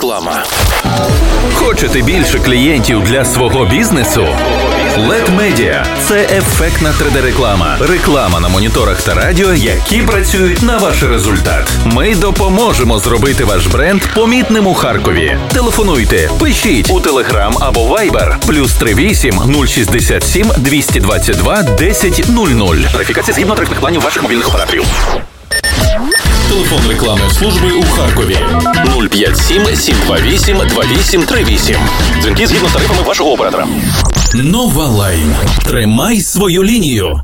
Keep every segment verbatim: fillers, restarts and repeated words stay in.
Реклама. Хочете більше клієнтів для свого бізнесу? Лед Медіа – це ефектна три де-реклама. Реклама на моніторах та радіо, які працюють на ваш результат. Ми допоможемо зробити ваш бренд помітним у Харкові. Телефонуйте, пишіть у Telegram або Viber плюс три вісім нуль шістдесят сім двісті двадцять два десять нуль нуль. Тарифікація згідно тарифних планів ваших мобільних операторів. Телефон рекламної служби у Харкові нуль п'ять сім сім два вісім два вісім три вісім. Дзвінки згідно з тарифами вашого оператора. Нова Лайн. Тримай свою лінію.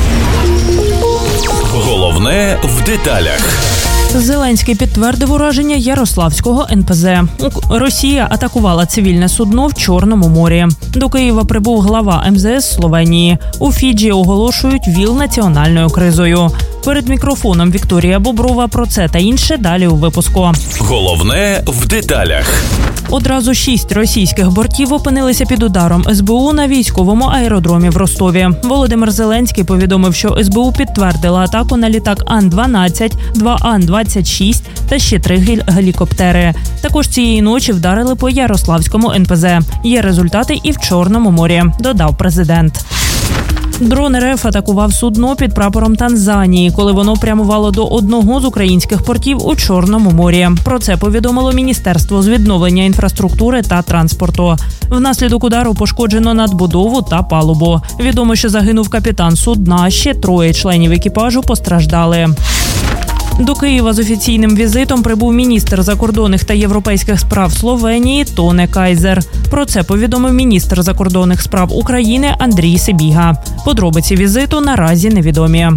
Головне в деталях. Зеленський підтвердив ураження Ярославського ен пе зет. Росія атакувала цивільне судно в Чорному морі. До Києва прибув глава ем зе ес Словенії. У Фіджі оголошують ВІЛ національною кризою. Перед мікрофоном Вікторія Боброва про це та інше далі у випуску. Головне в деталях. Одразу шість російських бортів опинилися під ударом ес бе у на військовому аеродромі в Ростові. Володимир Зеленський повідомив, що ес бе у підтвердила атаку на літак Ан дванадцять, два Ан двадцять шість та ще три гелікоптери. Також цієї ночі вдарили по Ярославському ен пе зет. Є результати і в Чорному морі, додав президент. Дрон ер еф атакував судно під прапором Танзанії, коли воно прямувало до одного з українських портів у Чорному морі. Про це повідомило Міністерство з відновлення інфраструктури та транспорту. Внаслідок удару пошкоджено надбудову та палубу. Відомо, що загинув капітан судна, ще троє членів екіпажу постраждали. До Києва з офіційним візитом прибув міністр закордонних та європейських справ Словенії Тоне Кайзер. Про це повідомив міністр закордонних справ України Андрій Сибіга. Подробиці візиту наразі невідомі.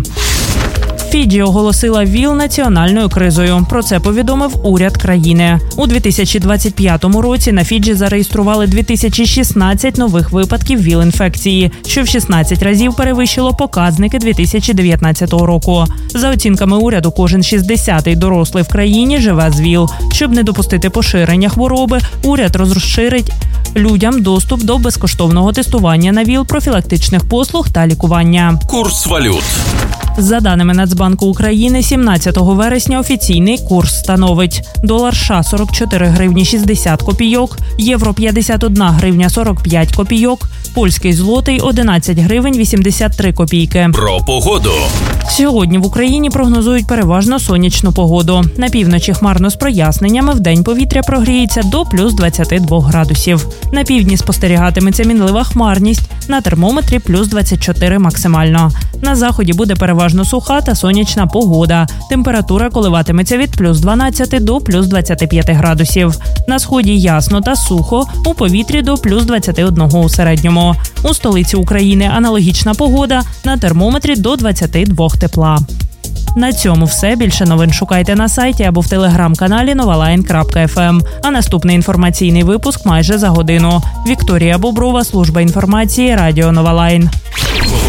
Фіджі оголосила ВІЛ національною кризою. Про це повідомив уряд країни. У дві тисячі двадцять п'ятому році на Фіджі зареєстрували дві тисячі шістнадцять нових випадків ВІЛ-інфекції, що в шістнадцять разів перевищило показники дві тисячі дев'ятнадцятого року. За оцінками уряду, кожен шістдесятий дорослий в країні живе з ВІЛ. Щоб не допустити поширення хвороби, уряд розширить людям доступ до безкоштовного тестування на ВІЛ, профілактичних послуг та лікування. Курс валют. За даними Нацбанку України, сімнадцятого вересня офіційний курс становить долар США сорок чотири гривні шістдесят копійок, євро п'ятдесят одна гривня сорок п'ять копійок, польський злотий одинадцять гривень вісімдесят три копійки. Про погоду. Сьогодні в Україні прогнозують переважно сонячну погоду. На півночі хмарно з проясненнями, вдень повітря прогріється до плюс двадцяти двох градусів. На півдні спостерігатиметься мінлива хмарність, на термометрі плюс двадцять чотири максимально. На заході буде переважно суха та сонячна погода. Температура коливатиметься від плюс дванадцяти до плюс двадцяти п'яти градусів. На сході ясно та сухо, у повітрі до плюс двадцяти одного у середньому. У столиці України аналогічна погода, на термометрі до двадцяти двох тепла. На цьому все. Більше новин шукайте на сайті або в телеграм-каналі новалайн крапка еф ем. А наступний інформаційний випуск майже за годину. Вікторія Боброва, служба інформації, радіо Новалайн.